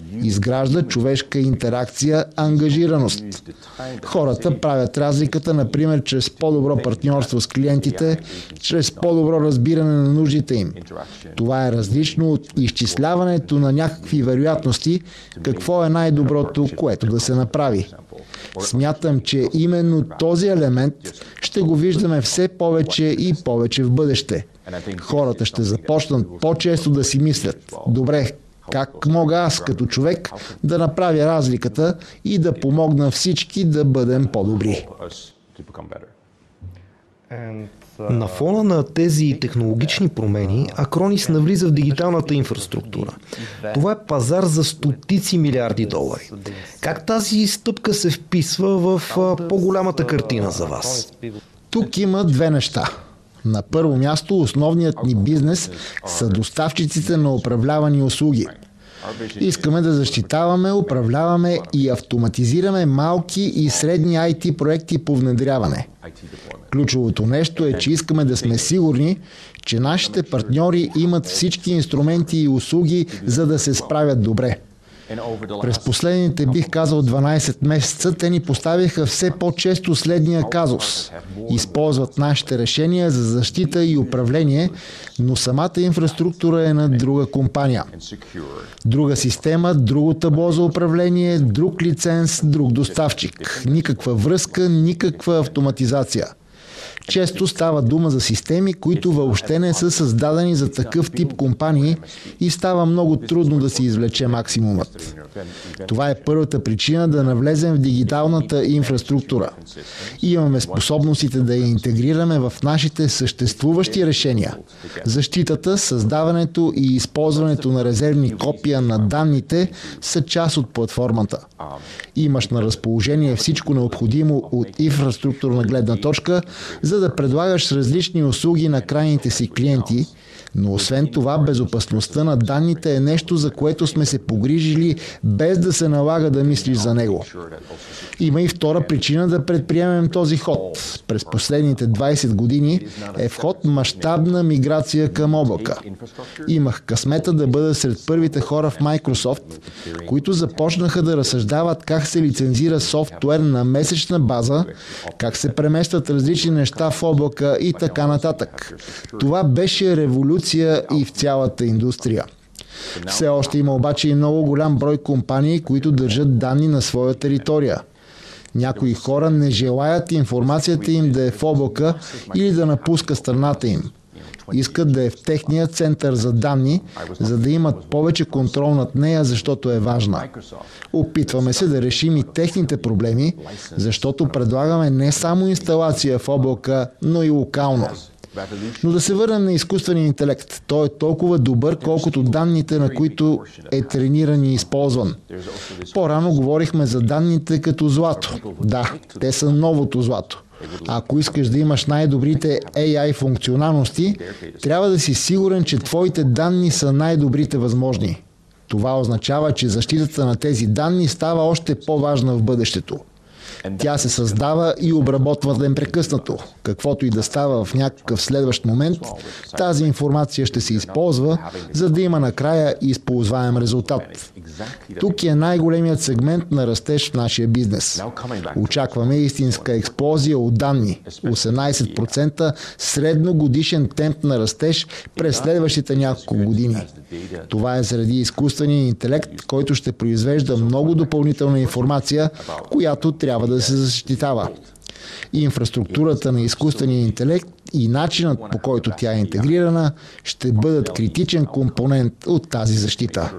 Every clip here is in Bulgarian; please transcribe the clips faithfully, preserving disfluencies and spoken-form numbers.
изгражда човешка интеракция, ангажираност. Хората правят разликата, например, чрез по-добро партньорство с клиентите, чрез по-добро разбиране на нуждите им. Това е различно от изчисляването на някакви вероятности, какво е най-доброто, което да се направи. Смятам, че именно този елемент ще го виждаме все повече и повече в бъдеще. Хората ще започнат по-често да си мислят: добре, как мога аз като човек да направя разликата и да помогна всички да бъдем по-добри? На фона на тези технологични промени, Acronis навлиза в дигиталната инфраструктура. Това е пазар за стотици милиарди долари. Как тази стъпка се вписва в по-голямата картина за вас? Тук има две неща. На първо място, основният ни бизнес са доставчиците на управлявани услуги. Искаме да защитаваме, управляваме и автоматизираме малки и средни ай ти проекти по внедряване. Ключовото нещо е, че искаме да сме сигурни, че нашите партньори имат всички инструменти и услуги, за да се справят добре. През последните, бих казал, дванайсет месеца, те ни поставиха все по-често следния казус. Използват нашите решения за защита и управление, но самата инфраструктура е на друга компания. Друга система, друго табло за управление, друг лиценз, друг доставчик. Никаква връзка, никаква автоматизация. Често става дума за системи, които въобще не са създадени за такъв тип компании и става много трудно да се извлече максимумът. Това е първата причина да навлезем в дигиталната инфраструктура. И имаме способностите да я интегрираме в нашите съществуващи решения. Защитата, създаването и използването на резервни копия на данните са част от платформата. Имаш на разположение всичко необходимо от инфраструктурна гледна точка, за да предлагаш различни услуги на крайните си клиенти, но освен това безопасността на данните е нещо, за което сме се погрижили, без да се налага да мислиш за него. Има и втора причина да предприемем този ход. През последните двайсет години е в ход мащабна миграция към облака. Имах късмета да бъда сред първите хора в Microsoft, които започнаха да разсъждават как се лицензира софтуер на месечна база, как се преместват различни неща в облака и така нататък. Това беше революция и в цялата индустрия. Все още има обаче и много голям брой компании, които държат данни на своя територия. Някои хора не желаят информацията им да е в облака или да напуска страната им. Искат да е в техния център за данни, за да имат повече контрол над нея, защото е важна. Опитваме се да решим и техните проблеми, защото предлагаме не само инсталация в облака, но и локално. Но да се върнем на изкуствения интелект. Той е толкова добър, колкото данните, на които е трениран и използван. По-рано говорихме за данните като злато. Да, те са новото злато. Ако искаш да имаш най-добрите ей ай функционалности, трябва да си сигурен, че твоите данни са най-добрите възможни. Това означава, че защитата на тези данни става още по-важна в бъдещето. Тя се създава и обработва непрекъснато. Каквото и да става в някакъв следващ момент, тази информация ще се използва, за да има накрая използваем резултат. Тук е най-големият сегмент на растеж в нашия бизнес. Очакваме истинска експлозия от данни. осемнайсет процента средногодишен темп на растеж през следващите няколко години. Това е заради изкуствения интелект, който ще произвежда много допълнителна информация, която трябва да се защитава. Инфраструктурата на изкуствения интелект и начинът, по който тя е интегрирана, ще бъдат критичен компонент от тази защита.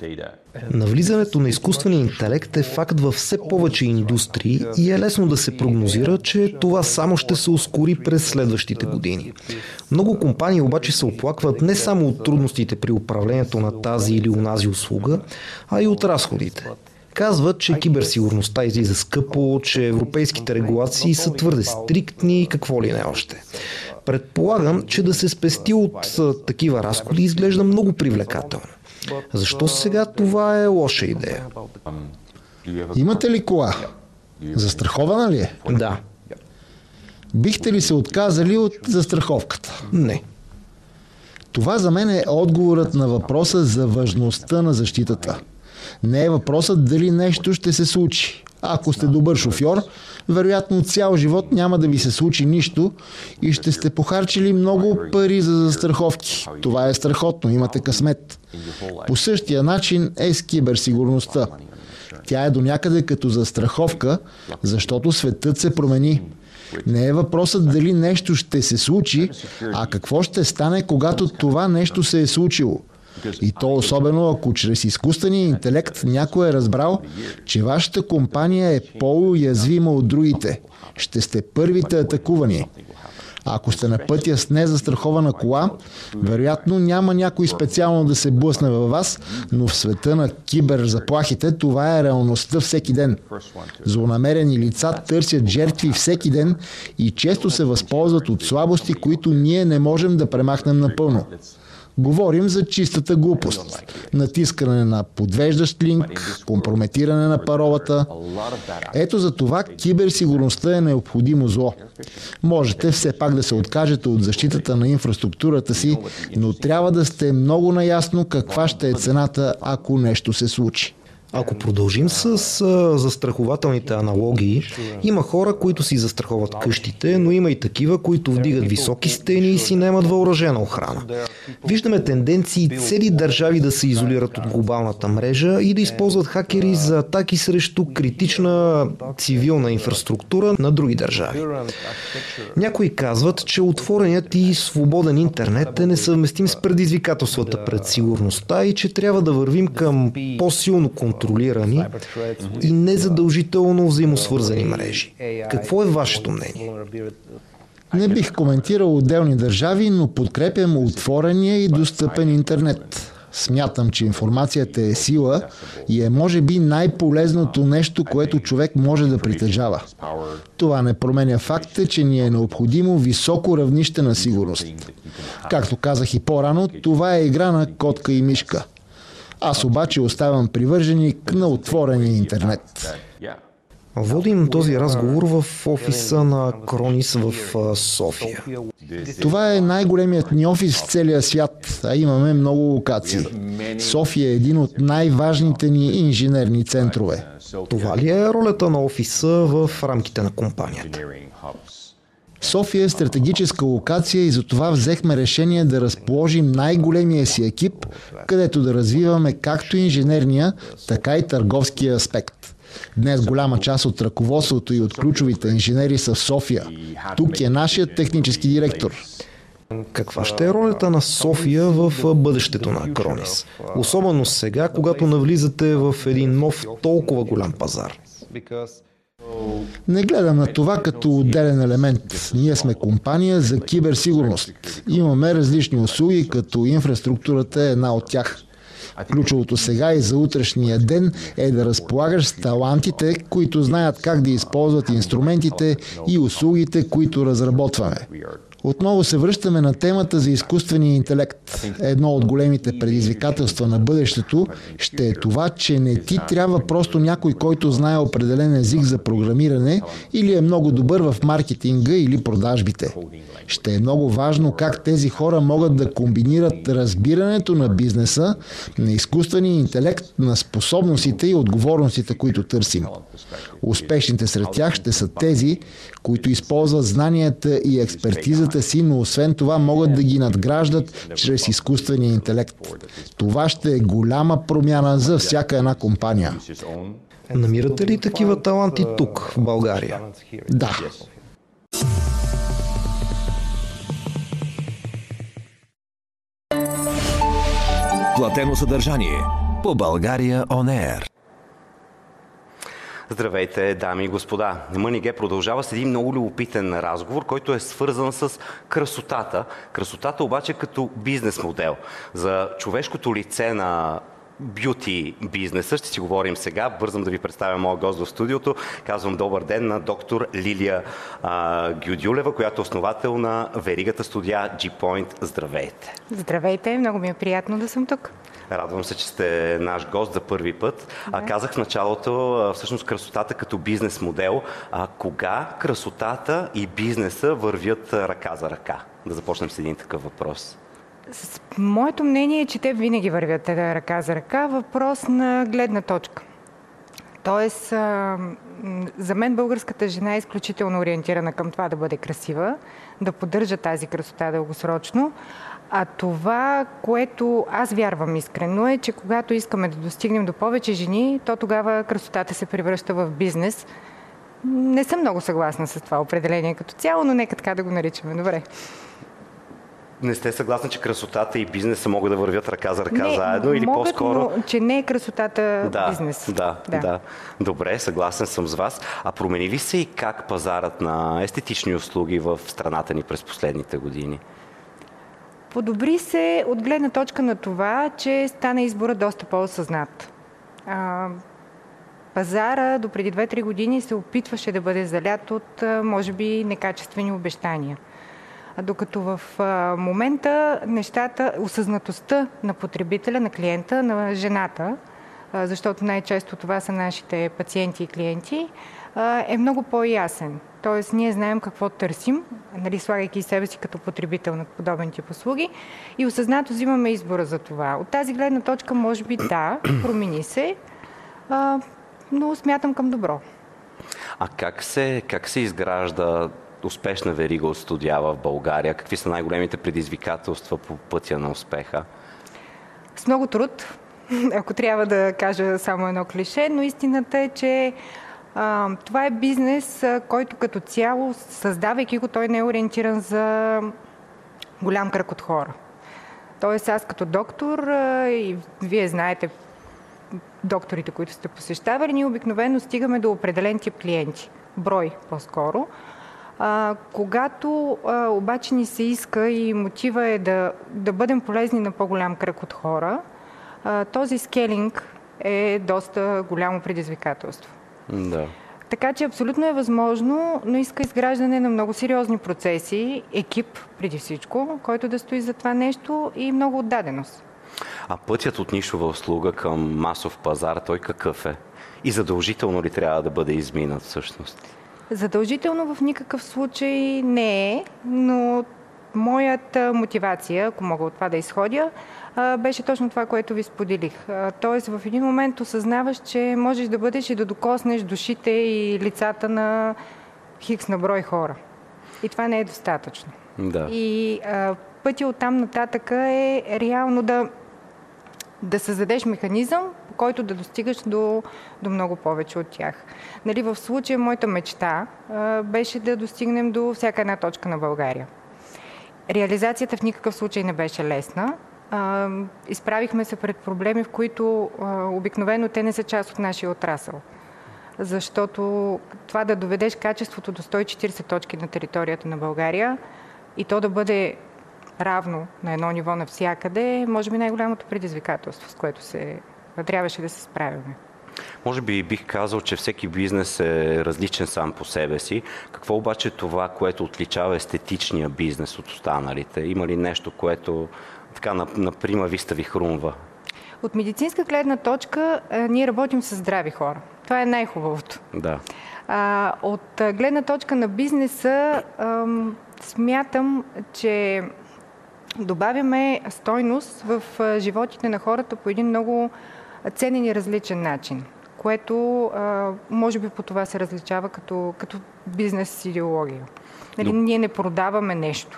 Навлизането на изкуствения интелект е факт във все повече индустрии и е лесно да се прогнозира, че това само ще се ускори през следващите години. Много компании обаче се оплакват не само от трудностите при управлението на тази или онази услуга, а и от разходите. Казват, че киберсигурността излиза скъпо, че европейските регулации са твърде стриктни и какво ли не още. Предполагам, че да се спести от такива разходи изглежда много привлекателно. Защо сега това е лоша идея? Имате ли кола? Застрахована ли е? Да. Бихте ли се отказали от застраховката? Не. Това за мен е отговорът на въпроса за важността на защитата. Не е въпросът дали нещо ще се случи. Ако сте добър шофьор, вероятно цял живот няма да ви се случи нищо и ще сте похарчили много пари за застраховки. Това е страхотно, имате късмет. По същия начин е с киберсигурността. Тя е до някъде като застраховка, защото светът се промени. Не е въпросът дали нещо ще се случи, а какво ще стане, когато това нещо се е случило. И то особено ако чрез изкуствения интелект някой е разбрал, че вашата компания е по-уязвима от другите. Ще сте първите атакувани. А ако сте на пътя с незастрахована кола, вероятно няма някой специално да се блъсне във вас, но в света на киберзаплахите това е реалността всеки ден. Злонамерени лица търсят жертви всеки ден и често се възползват от слабости, които ние не можем да премахнем напълно. Говорим за чистата глупост. Натискане на подвеждащ линк, компрометиране на паролата. Ето за това киберсигурността е необходимо зло. Можете все пак да се откажете от защитата на инфраструктурата си, но трябва да сте много наясно каква ще е цената, ако нещо се случи. Ако продължим с а, застрахователните аналогии, има хора, които си застраховат къщите, но има и такива, които вдигат високи стени и си наемат въоръжена охрана. Виждаме тенденции цели държави да се изолират от глобалната мрежа и да използват хакери за атаки срещу критична цивилна инфраструктура на други държави. Някои казват, че отвореният и свободен интернет е несъвместим с предизвикателствата пред сигурността и че трябва да вървим към по-силно контролирани и незадължително взаимосвързани мрежи. Какво е вашето мнение? Не бих коментирал отделни държави, но подкрепям отворения и достъпен интернет. Смятам, че информацията е сила и е може би най-полезното нещо, което човек може да притежава. Това не променя факта, че ни е необходимо високо равнище на сигурност. Както казах и по-рано, това е игра на котка и мишка. Аз обаче оставам привърженик на отворения интернет. Водим този разговор в офиса на Acronis в София. Това е най-големият ни офис в целия свят, а имаме много локации. София е един от най-важните ни инженерни центрове. Това ли е ролята на офиса в рамките на компанията? София е стратегическа локация и затова взехме решение да разположим най-големия си екип, където да развиваме както инженерния, така и търговския аспект. Днес голяма част от ръководството и от ключовите инженери са в София. Тук е нашият технически директор. Каква ще е ролята на София в бъдещето на Acronis? Особено сега, когато навлизате в един нов толкова голям пазар. Не гледам на това като отделен елемент. Ние сме компания за киберсигурност. Имаме различни услуги, като инфраструктурата е една от тях. Ключовото сега и за утрешния ден е да разполагаш с талантите, които знаят как да използват инструментите и услугите, които разработваме. Отново се връщаме на темата за изкуствения интелект. Едно от големите предизвикателства на бъдещето ще е това, че не ти трябва просто някой, който знае определен език за програмиране или е много добър в маркетинга или продажбите. Ще е много важно как тези хора могат да комбинират разбирането на бизнеса, на изкуствения интелект, на способностите и отговорностите, които търсим. Успешните сред тях ще са тези, които използват знанията и експертизата си, но освен това могат да ги надграждат чрез изкуствения интелект. Това ще е голяма промяна за всяка една компания. Намирате ли такива таланти тук, в България? Да. Платено съдържание по България On Air. Здравейте, дами и господа! МъниГе продължава с един много любопитен разговор, който е свързан с красотата. Красотата обаче като бизнес модел. За човешкото лице на бюти бизнеса ще си говорим сега. Бързам да ви представя моя гост в студиото. Казвам добър ден на доктор Лилия а, Гюдюлева, която е основател на веригата студия G-Point. Здравейте! Здравейте! Много ми е приятно да съм тук. Радвам се, че сте наш гост за първи път. Да. А, казах в началото, всъщност красотата като бизнес модел. А, кога красотата и бизнеса вървят ръка за ръка? Да започнем с един такъв въпрос. С моето мнение е, че те винаги вървят ръка за ръка. Въпрос на гледна точка. Тоест, а, за мен българската жена е изключително ориентирана към това да бъде красива, да поддържа тази красота дългосрочно. А това, което аз вярвам искрено е, че когато искаме да достигнем до повече жени, то тогава красотата се превръща в бизнес. Не съм много съгласна с това определение като цяло, но нека така да го наричаме. Добре. Не сте съгласни, че красотата и бизнеса могат да вървят ръка за ръка не, заедно или могат, по-скоро? Но, че не е красотата да, бизнес. Да, да, да. Добре, съгласен съм с вас. А промени ли се и как пазарът на естетични услуги в страната ни през последните години? Подобри се от гледна точка на това, че стана избора доста по-осъзнат. А, пазара до преди две-три години се опитваше да бъде залят от, може би, некачествени обещания. Докато в а, момента нещата, осъзнатостта на потребителя, на клиента, на жената, а, защото най-често това са нашите пациенти и клиенти, а, е много по-ясен. Тоест, ние знаем какво търсим, нали, слагайки себе си като потребител на подобен тип услуги и осъзнато взимаме избора за това. От тази гледна точка, може би, да, промени се, а, но смятам към добро. А как се, как се изгражда успешна верига от студия в България? Какви са най-големите предизвикателства по пътя на успеха? С много труд, ако трябва да кажа само едно клише, но истината е, че а, това е бизнес, а, който като цяло, създавайки го, той не е ориентиран за голям кръг от хора. Тоест аз като доктор, а, и вие знаете докторите, които сте посещавали, ние обикновено стигаме до определен тип клиенти. Брой по-скоро. А, когато а, обаче ни се иска и мотива е да, да бъдем полезни на по-голям кръг от хора, а, този скелинг е доста голямо предизвикателство. Да. Така че абсолютно е възможно, но иска изграждане на много сериозни процеси, екип преди всичко, който да стои за това нещо и много отдаденост. А пътят от нишова услуга към масов пазар, той какъв е? И задължително ли трябва да бъде изминат всъщност? Задължително в никакъв случай не е, но моята мотивация, ако мога от това да изходя, беше точно това, което ви споделих. Тоест в един момент осъзнаваш, че можеш да бъдеш и да докоснеш душите и лицата на хикс на брой хора. И това не е достатъчно. Да. И а, пътя оттам нататъка е реално да, да създадеш механизъм, по който да достигаш до, до много повече от тях. Нали, в случая моята мечта а, беше да достигнем до всяка една точка на България. Реализацията в никакъв случай не беше лесна. А, изправихме се пред проблеми, в които а, обикновено те не са част от нашия отрасъл. Защото това да доведеш качеството до сто и четирийсет точки на територията на България и то да бъде равно на едно ниво навсякъде, може би най-голямото предизвикателство, с което се, трябваше да се справяме. Може би бих казал, че всеки бизнес е различен сам по себе си. Какво обаче е това, което отличава естетичния бизнес от останалите? Има ли нещо, което така на, на прима виста ви хрумва? От медицинска гледна точка а, ние работим с здрави хора. Това е най-хубавото. Да. А, от гледна точка на бизнеса ам, смятам, че добавяме стойност в животите на хората по един много ценен и различен начин, което а, може би по това се различава като, като бизнес идеология. Нали, Но... Ние не продаваме нещо.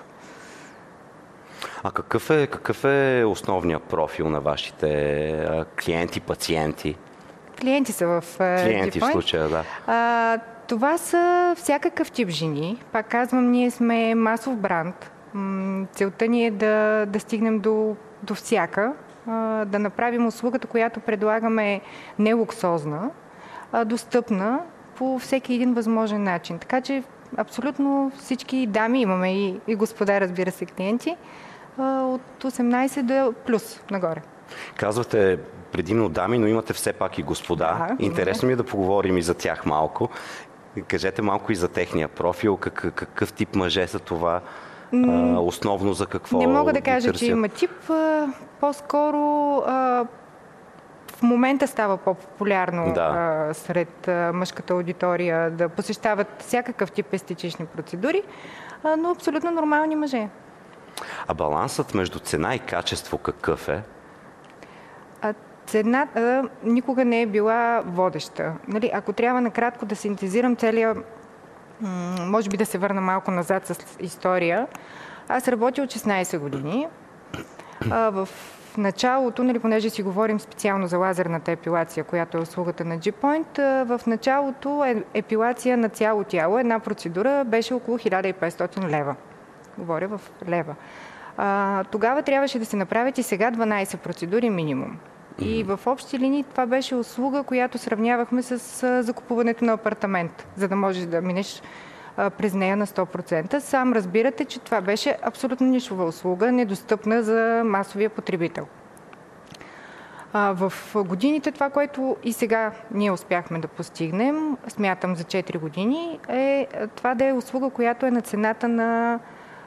А какъв е, какъв е основният профил на вашите клиенти, пациенти? Клиенти са в Клиенти в случая, да. А, това са всякакъв тип жени. Пак казвам, ние сме масов бранд. Целта ни е да, да стигнем до, до всяка, а, да направим услугата, която предлагаме не луксозна, а достъпна по всеки един възможен начин. Така че абсолютно всички дами, имаме и, и господа, разбира се, клиенти, а, от осемнайсет до плюс нагоре. Казвате предимно дами, но имате все пак и господа. Да, Интересно ми е да поговорим и за тях малко. Кажете малко и за техния профил, как, какъв тип мъже са това, а, основно за какво не мога да кажа, търсят? Че има тип. А, по-скоро а, в момента става по-популярно да. а, сред а, мъжката аудитория да посещават всякакъв тип естетични процедури, а, но абсолютно нормални мъже. А балансът между цена и качество какъв е? А цената никога не е била водеща. Нали, ако трябва накратко да синтезирам целия, може би да се върна малко назад с история. Аз работя от шестнайсет години. А, в началото, нали, понеже си говорим специално за лазерната епилация, която е услугата на G-Point, в началото е, епилация на цяло тяло, една процедура беше около хиляда и петстотин лева. Говоря в лева. А, тогава трябваше да се направят и сега дванайсет процедури минимум. И в общи линии това беше услуга, която сравнявахме с а, закупуването на апартамент, за да можеш да минеш а, през нея на сто процента. Сам разбирате, че това беше абсолютно нишова услуга, недостъпна за масовия потребител. А, в годините това, което и сега ние успяхме да постигнем, смятам за четири години, е това да е услуга, която е на цената на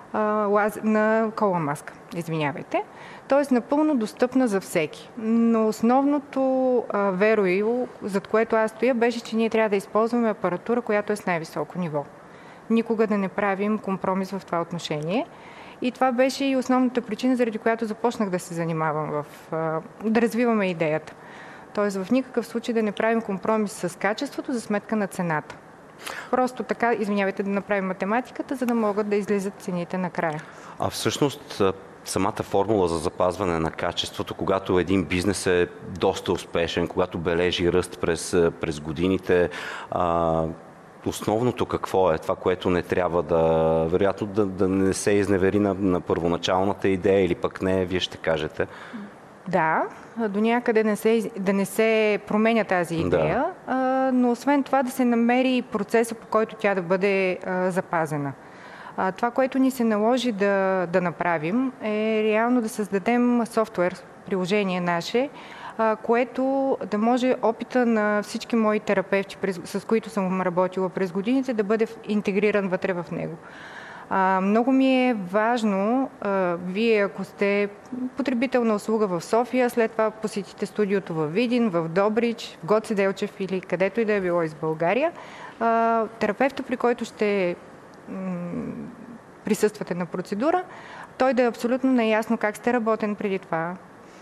на кола маска, извинявайте. Тоест напълно достъпна за всеки. Но основното вероило, зад което аз стоя, беше, че ние трябва да използваме апаратура, която е с най-високо ниво. Никога да не правим компромис в това отношение. И това беше и основната причина, заради която започнах да се занимавам, в, да развиваме идеята. Тоест в никакъв случай да не правим компромис с качеството за сметка на цената. Просто така, извинявайте, да направим математиката, за да могат да излизат цените накрая. А всъщност самата формула за запазване на качеството, когато един бизнес е доста успешен, когато бележи ръст през, през годините, а, основното какво е? Това, което не трябва да, вероятно, да, да не се изневери на, на първоначалната идея или пък не, вие ще кажете. Да, до някъде не се, да не се променя тази идея, да. а, но освен това да се намери процеса, по който тя да бъде а, запазена. А, това, което ни се наложи да, да направим, е реално да създадем софтуер, приложение наше, а, което да може опита на всички мои терапевти, през, с които съм работила през годините, да бъде интегриран вътре в него. А, много ми е важно, а, вие ако сте потребител на услуга в София, след това посетите студиото в Видин, в Добрич, в Гоце Делчев или където и да е било из България, а, терапевта, при който ще м- присъствате на процедура, той да е абсолютно наясно как сте работен преди това,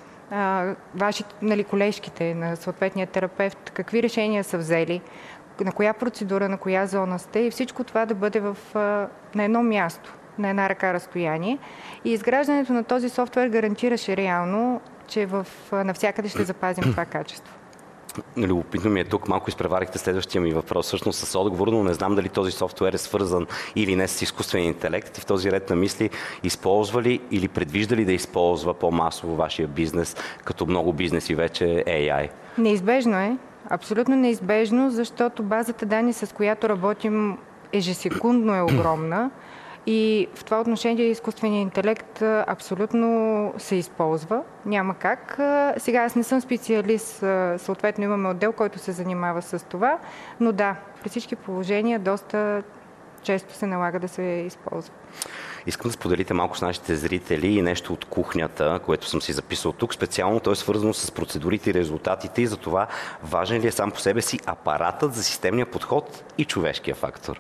а, вашите, нали, колежките на съответния терапевт, какви решения са взели, на коя процедура, на коя зона сте и всичко това да бъде в, на едно място, на една ръка разстояние. И изграждането на този софтуер гарантираше реално, че в, навсякъде ще запазим това качество. Любопитно ми е тук, малко изпреварихте следващия ми въпрос, всъщност с отговор, но не знам дали този софтуер е свързан или не с изкуствения интелект и в този ред на мисли използва ли или предвижда ли да използва по-масово вашия бизнес, като много бизнеси вече Ей Ай? Неизбежно е. Абсолютно неизбежно, защото базата данни, с която работим ежесекундно е огромна и в това отношение изкуственият интелект абсолютно се използва. Няма как. Сега аз не съм специалист, съответно имаме отдел, който се занимава с това, но да, при всички положения доста често се налага да се използва. Искам да споделите малко с нашите зрители и нещо от кухнята, което съм си записал тук. Специално то е свързано с процедурите и резултатите и за това важен ли е сам по себе си апаратът за системния подход и човешкия фактор?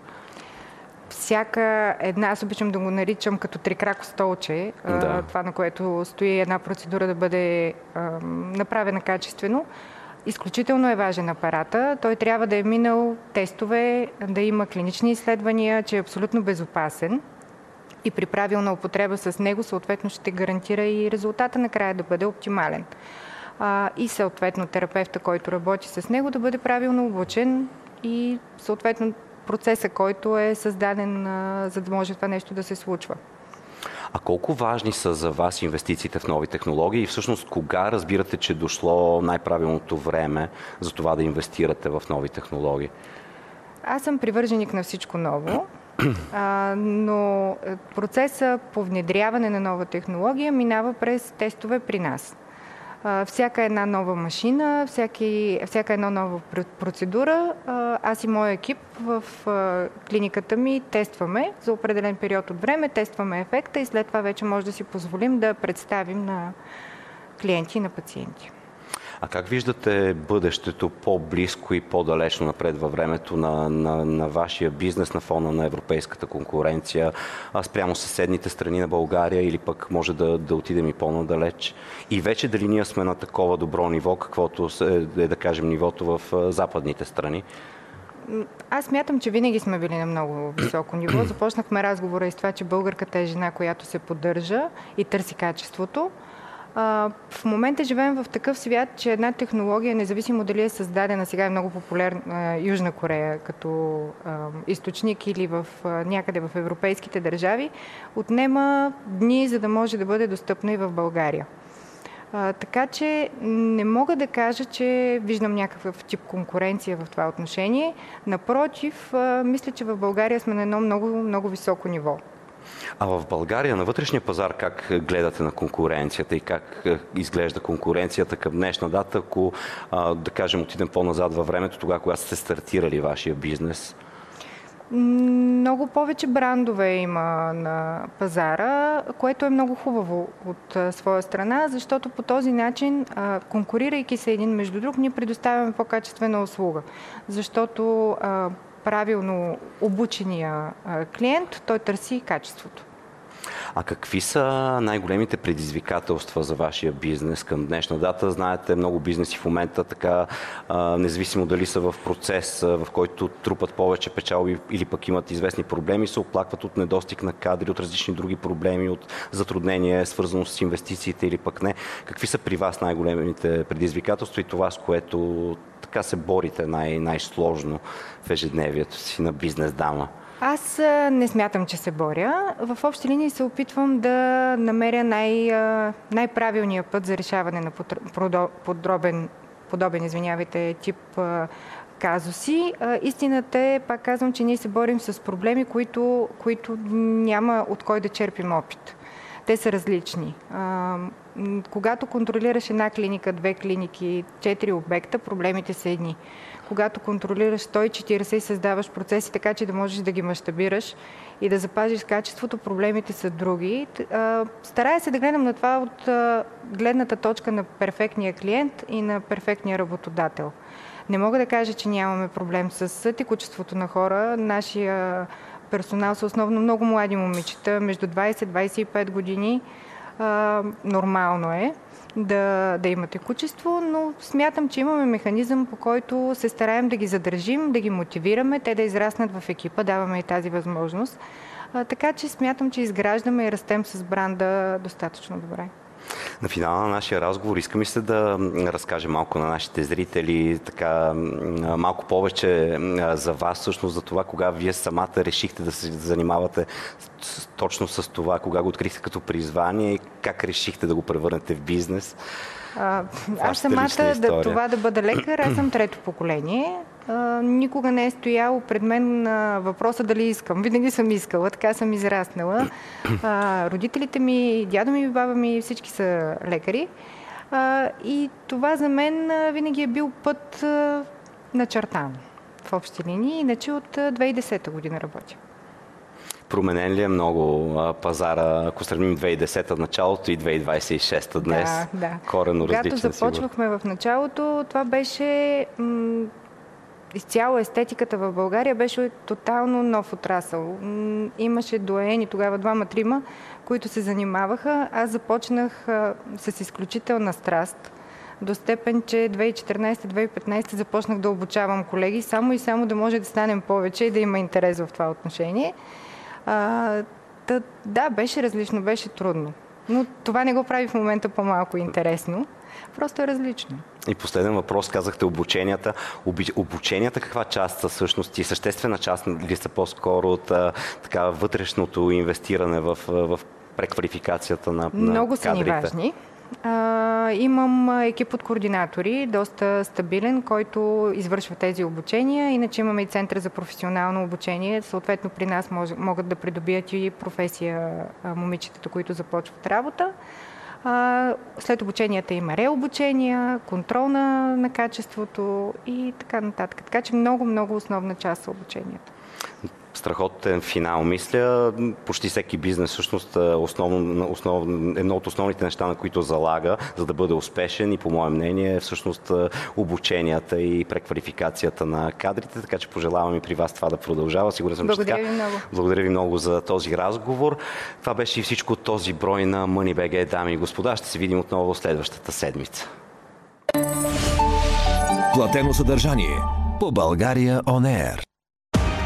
Всяка една, аз обичам да го наричам като трикрако столче, да. Това на което стои една процедура да бъде а, направена качествено. Изключително е важен апарата. Той трябва да е минал тестове, да има клинични изследвания, че е абсолютно безопасен. И при правилна употреба с него съответно ще гарантира и резултата накрая да бъде оптимален. А, и съответно терапевта, който работи с него, да бъде правилно обучен и съответно процеса, който е създаден, а, за да може това нещо да се случва. А колко важни са за вас инвестициите в нови технологии и всъщност кога разбирате, че дошло най-правилното време за това да инвестирате в нови технологии? Аз съм привърженик на всичко ново. А, но процесът по внедряване на нова технология минава през тестове при нас. А, всяка една нова машина, всяки, всяка една нова процедура, а, аз и моя екип в а, клиниката ми тестваме за определен период от време, тестваме ефекта и след това вече може да си позволим да представим на клиенти и на пациенти. А как виждате бъдещето по-близко и по-далечно напред във времето на, на, на вашия бизнес на фона на европейската конкуренция, а спрямо съседните страни на България или пък може да, да отидем и по-надалеч? И вече дали ние сме на такова добро ниво, каквото е, е да кажем нивото в западните страни? Аз смятам, че винаги сме били на много високо ниво. Започнахме разговора и с това, че българката е жена, която се поддържа и търси качеството. В момента живеем в такъв свят, че една технология, независимо дали е създадена, сега е много популярна Южна Корея като източник или в, някъде в европейските държави, отнема дни, за да може да бъде достъпна и в България. А, така че не мога да кажа, че виждам някакъв тип конкуренция в това отношение. Напротив, а, мисля, че в България сме на едно много, много високо ниво. А в България на вътрешния пазар как гледате на конкуренцията и как изглежда конкуренцията към днешна дата, ако а, да кажем отидем по-назад във времето, тогава когато сте стартирали вашия бизнес? Много повече брандове има на пазара, което е много хубаво от своя страна, защото по този начин, конкурирайки се един между друг, ние предоставяме по-качествена услуга. Защото правилно обучения клиент, той търси качеството. А какви са най-големите предизвикателства за вашия бизнес към днешна дата? Знаете, много бизнеси в момента така, независимо дали са в процес, в който трупат повече печалби или пък имат известни проблеми, се оплакват от недостиг на кадри, от различни други проблеми, от затруднения, свързано с инвестициите или пък не. Какви са при вас най-големите предизвикателства и това, с което така се борите най- най-сложно в ежедневието си на бизнес дама? Аз не смятам, че се боря. В общи линии се опитвам да намеря най- най-правилния път за решаване на подробен, подобен извинявайте, тип казуси. Истината е, пак казвам, че ние се борим с проблеми, които, които няма от кой да черпим опит. Те са различни. Когато контролираш една клиника, две клиники, четири обекта, проблемите са едни. Когато контролираш сто и четиридесет и създаваш процеси така, че да можеш да ги мащабираш и да запазиш качеството, проблемите са други. Старая се да гледам на това от гледната точка на перфектния клиент и на перфектния работодател. Не мога да кажа, че нямаме проблем с текучеството на хора. Нашия персонал са основно много млади момичета, между двадесет и двадесет и пет години. Нормално е да, да има текучество, но смятам, че имаме механизъм, по който се стараем да ги задържим, да ги мотивираме, те да израснат в екипа, даваме и тази възможност. А, така че смятам, че изграждаме и растем с бранда достатъчно добре. На финала на нашия разговор искам и се да разкажем малко на нашите зрители, така малко повече за вас, всъщност за това, кога вие самата решихте да се занимавате точно с това, кога го открихте като призвание и как решихте да го превърнете в бизнес. А, аз самата да, това да бъда лекар, аз съм трето поколение. А, никога не е стоял пред мен а, въпроса дали искам. Винаги съм искала, така съм израснала. А, родителите ми, дядо ми, баба ми, всички са лекари. А, и това за мен а, винаги е бил път а, начертан в общи линии. Иначе от две хиляди и десета година работя. Променен ли е много а, пазара, ако сравним две хиляди и десета началото и две хиляди двадесет и шеста днес? Да, да. Коренно различен. Когато започвахме сигур. В началото, това беше м- изцяло естетиката в България беше тотално нов отрасъл. М- имаше доени, тогава двама-трима, които се занимаваха. Аз започнах а, с изключителна страст. До степен, че две хиляди и четиринадесета - две хиляди и петнадесета започнах да обучавам колеги, само и само да може да станем повече и да има интерес в това отношение. А, да, да, беше различно, беше трудно. Но това не го прави в момента по-малко интересно. Просто е различно. И последен въпрос, казахте обученията. Обученията каква част са всъщност и съществена част ли са по-скоро от а, така вътрешното инвестиране в, в преквалификацията на, на кадрите? Много са ни важни. А, имам екип от координатори, доста стабилен, който извършва тези обучения. Иначе имаме и център за професионално обучение. Съответно при нас мож, могат да придобият и професия а, момичетата, които започват работа. А, след обученията има реобучения, контрол на, на качеството и така нататък. Така че много-много основна част са обученията. страхотен финал, мисля. Почти всеки бизнес всъщност основно, основ, едно от основните неща, на които залага, за да бъде успешен и по мое мнение е всъщност обученията и преквалификацията на кадрите, така че пожелавам и при вас това да продължава. Сигурен съм, Благодаря че така. ви много. Благодаря ви много за този разговор. Това беше и всичко от този брой на Money.bg, дами и господа. Ще се видим отново следващата седмица. Платено съдържание по България On Air.